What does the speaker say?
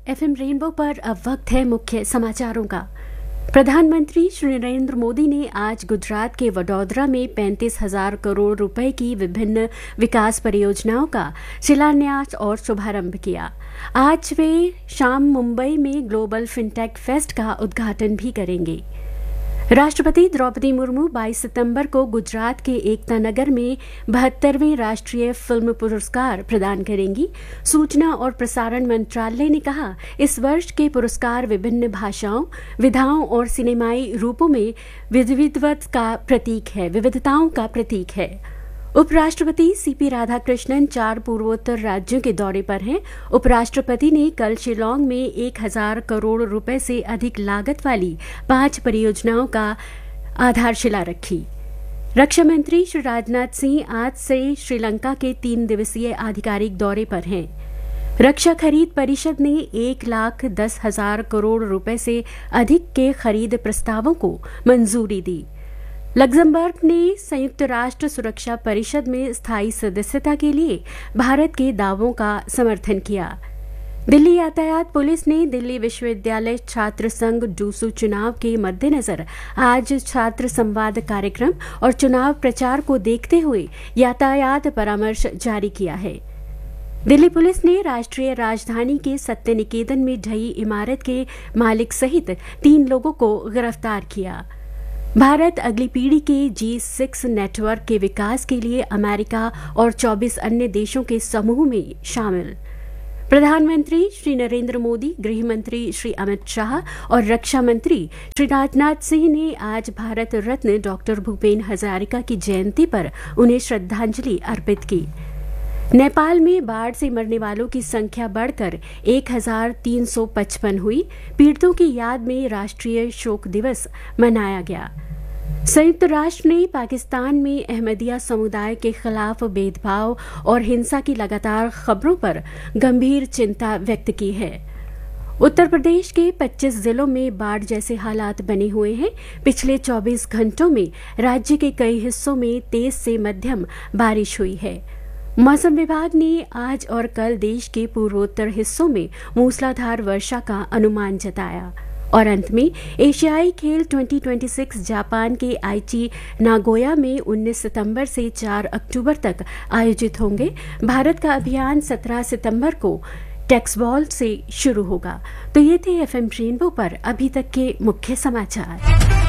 FM rainbow पर अब वक्त है मुख्य समाचारों का। प्रधानमंत्री श्री नरेंद्र मोदी ने आज गुजरात के वडोदरा में 35,000 करोड़ रुपए की विभिन्न विकास परियोजनाओं का शिलान्यास और शुभारंभ किया। आज वे शाम मुंबई में ग्लोबल फिनटेक फेस्ट का उद्घाटन भी करेंगे। राष्ट्रपति द्रौपदी मुर्मू 22 सितंबर को गुजरात के एकता नगर में 72वें राष्ट्रीय फिल्म पुरस्कार प्रदान करेंगी। सूचना और प्रसारण मंत्रालय ने कहा, इस वर्ष के पुरस्कार विभिन्न भाषाओं, विधाओं और सिनेमाई रूपों में विविधताओं का प्रतीक है। उपराष्ट्रपति सीपी राधाकृष्णन 4 पूर्वोत्तर राज्यों के दौरे पर हैं। उपराष्ट्रपति ने कल शिलांग में 1,000 करोड़ रुपए से अधिक लागत वाली 5 परियोजनाओं का आधारशिला रखी। रक्षा मंत्री श्री राजनाथ सिंह आज से श्रीलंका के 3 दिवसीय आधिकारिक दौरे पर हैं। रक्षा खरीद परिषद ने 1,10,000 करोड़ रुपए से अधिक के खरीद प्रस्तावों को मंजूरी दी। लग्जमबर्ग ने संयुक्त राष्ट्र सुरक्षा परिषद में स्थायी सदस्यता के लिए भारत के दावों का समर्थन किया। दिल्ली यातायात पुलिस ने दिल्ली विश्वविद्यालय छात्र संघ डूसू चुनाव के मद्देनजर आज छात्र संवाद कार्यक्रम और चुनाव प्रचार को देखते हुए यातायात परामर्श जारी किया है। दिल्ली पुलिस ने राष्ट्रीय राजधानी के सत्य निकेतन में ढही इमारत के मालिक सहित 3 लोगों को गिरफ्तार किया। भारत अगली पीढ़ी के G6 नेटवर्क के विकास के लिए अमेरिका और 24 अन्य देशों के समूह में शामिल। प्रधानमंत्री श्री नरेंद्र मोदी, गृह मंत्री श्री अमित शाह और रक्षा मंत्री श्री राजनाथ सिंह ने आज भारत रत्न डॉक्टर भूपेन हजारिका की जयंती पर उन्हें श्रद्धांजलि अर्पित की। नेपाल में बाढ़ से मरने वालों की संख्या बढ़कर 1,355 हुई। पीड़ितों की याद में राष्ट्रीय शोक दिवस मनाया गया। संयुक्त राष्ट्र ने पाकिस्तान में अहमदिया समुदाय के खिलाफ भेदभाव और हिंसा की लगातार खबरों पर गंभीर चिंता व्यक्त की है। उत्तर प्रदेश के 25 जिलों में बाढ़ जैसे हालात बने हुए हैं। पिछले 24 घंटों में राज्य के कई हिस्सों में तेज से मध्यम बारिश हुई है। मौसम विभाग ने आज और कल देश के पूर्वोत्तर हिस्सों में मूसलाधार वर्षा का अनुमान जताया। और अंत में एशियाई खेल 2026 जापान के आईची नागोया में 19 सितंबर से 4 अक्टूबर तक आयोजित होंगे। भारत का अभियान 17 सितंबर को टेक्सबॉल से शुरू होगा। तो ये थे एफएम रेनबो पर अभी तक के मुख्य समाचार।